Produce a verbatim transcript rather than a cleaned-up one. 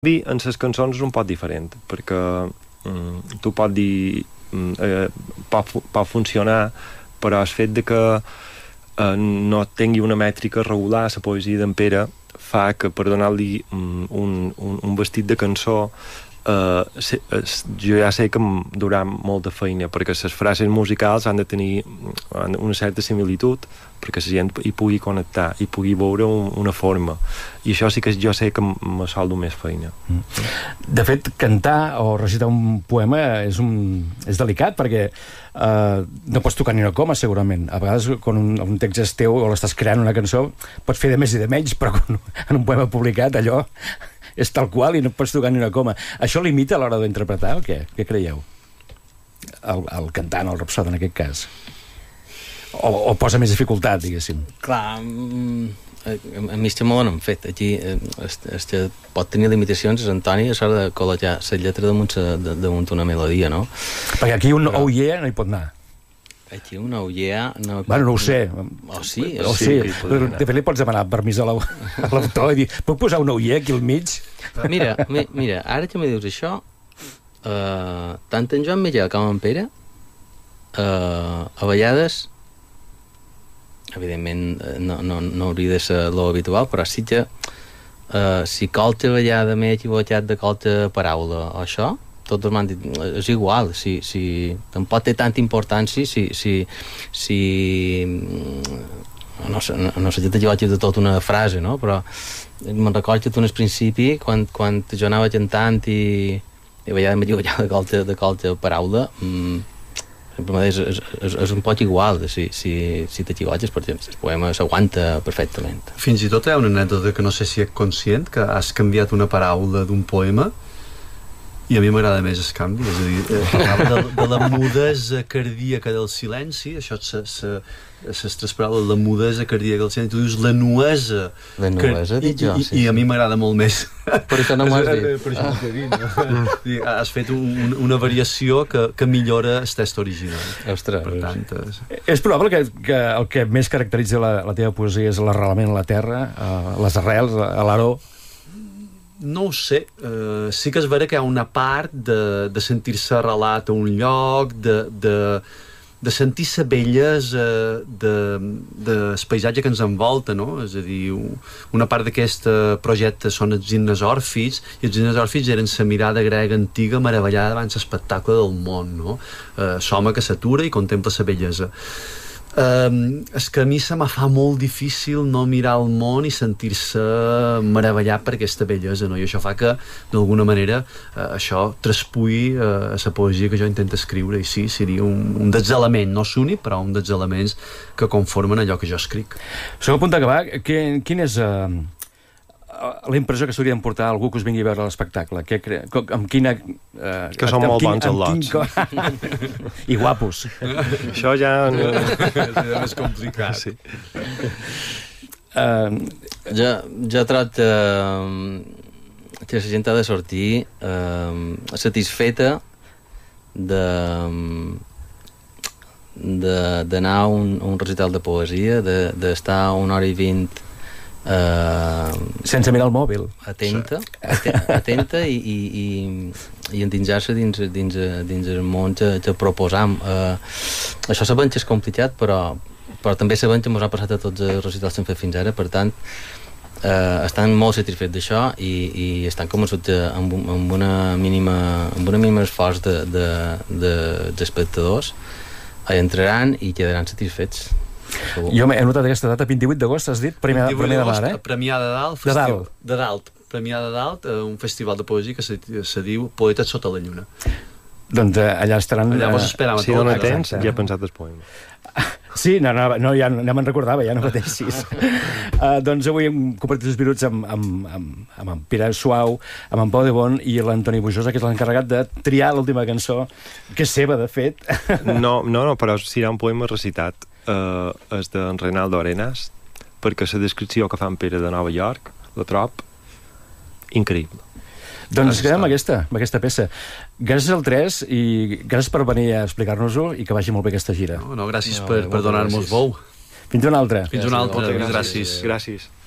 en les cançons és un poc diferent, perquè mm, tu pots dir mm, eh, pot, pot funcionar, però el fet de que eh, no tingui una mètrica regular la poesia d'en Pere fa que per donar-li mm, un, un, un vestit de cançó Uh, se, uh, jo ja sé que em durà molta feina, perquè les frases musicals han de tenir una certa similitud perquè la gent hi pugui connectar, hi pugui veure un, una forma, i això sí que jo sé que me soldo més feina. De fet, cantar o recitar un poema és, un, és delicat, perquè uh, no pots tocar ni una coma, segurament. A vegades, quan un, un text és teu o l'estàs creant una cançó, pots fer de més i de menys, però en un poema publicat allò és tal qual i no pots tocar ni una coma. Això limita a l'hora d'interpretar o què? Què creieu? El, el cantant, el rapsode, en aquest cas. O, o posa més dificultat, diguéssim. Clar, a, a mi estic molt ben fet. Aquí es, es, pot tenir limitacions, és Antoni, a l'hora de col·locar la lletra damunt, de, damunt una melodia, no? Perquè aquí un Però... oh yeah no hi pot anar. Aquí una oh yeah... No, bueno, no ho sé. O oh, sí? O sí. sí. De fet, li pots demanar permís a l'autor i dir, puc posar una oh yeah aquí al mig? Mira, mi, mira, ara que me dius això, uh, tant en Joan Miguel com en Pere, uh, a vegades, evidentment, no, no, no hauria de ser l'habitual, però sí que uh, si qualque vegada m'he equivocat de qualque paraula o això, tots m'han dit, és igual, si, si tampoc té tanta importància si, si, si no sé, no sé, t'equivoques de tota una frase, no? Però me'n recordo que tu en el principi, quan, quan jo anava cantant i, i a vegades m'equivocava de qualque, de qualque paraula, mmm, és, és, és, és un poc igual, si, si, si t'equivoques, per exemple, el poema s'aguanta perfectament. Fins i tot hi ha una anècdota que no sé si ets conscient, que has canviat una paraula d'un poema i a mi m'agrada més el canvi, és a dir, parlava de, de la mudesa cardíaca del silenci, això les tres paraules, la mudesa cardíaca del silenci, tu dius la nuesa. La nuesa, que, dic jo, i, sí. I a mi m'agrada molt més. Per això no m'ho has dit. Per això m'ho has dit, no? Has fet un, una variació que, que millora el text original. Ostres. Per tant, és... és probable que, que el que més caracteritza la, la teva poesia és l'arrelament a la terra, a les arrels, a l'aró. No ho sé, uh, sí que és vera que hi ha una part de, de sentir-se arrelat a un lloc, de, de, de sentir-se bellesa del de, de paisatge que ens envolta, no? És a dir, una part d'aquest projecte són els himnes òrfids, i els himnes òrfids eren la mirada grega antiga meravellada davant l'espectacle del món, no? Uh, l'home que s'atura i contempla la bellesa. Um, és que a mi se me fa molt difícil no mirar el món i sentir-se meravellat per aquesta bellesa, no? I això fa que d'alguna manera uh, això traspui uh, a la poesia que jo intento escriure, i sí, seria un, un dels elements, no l'únic, però un dels elements que conformen allò que jo escric. Som a punt d'acabar. Quin és uh, la impressió que s'hauria d'emportar algú que us vingui a veure l'espectacle? Cre... Amb quina... Uh, que són molt quin, bons al·lots. Quin... I guapos. Això ja... No... és més complicat. Sí. Uh, jo, jo trobo uh, que la gent ha de sortir uh, satisfeta de d'anar a un, un recital de poesia, d'estar de, una hora i vint Uh, sense mirar el mòbil, atenta, atenta i, i, i, i endinsar-se dins, dins, dins el món que, que proposam. Uh, això sabem que és complicat, però, però també sabem que ens ha passat a tots els recitals que hem fet fins ara, per tant uh, estan molt satisfets d'això i, i estan convençuts que amb, amb una mínima amb una mínima esforç de, de, de, d'espectadors entraran i quedaran satisfets. Jo he notat aquesta data, vint-i-vuit d'agost, has dit? Premià, Premià de Mar, eh? Premià de Dalt. De Dalt. De Dalt. Premià de Dalt, un festival de poesia que se, se diu Poetes sota la lluna. Doncs uh, allà estaran... Allà vos esperam a si no tens, ja he pensat el poema. Sí, no, no, no ja, ja me'n recordava, ja no pateixis. uh, doncs avui hem compartit els minuts amb, amb, amb, amb en Pere Suau, amb en Pau de Bon i l'Antoni Bujosa, que és l'encarregat de triar l'última cançó, que és seva, de fet. No, no, no, però serà un poema recitat. Uh, és d'en Reinaldo Arenas, perquè la descripció que fa en Pere de Nova York la trob increïble. Doncs quedem amb aquesta, amb aquesta peça. Gràcies al tres i gràcies per venir a explicar-nos-ho i que vagi molt bé aquesta gira. No, no, gràcies no, per, per donar-nos veu. Fins una altra. Fins una altra. Gràcies. Gràcies. gràcies.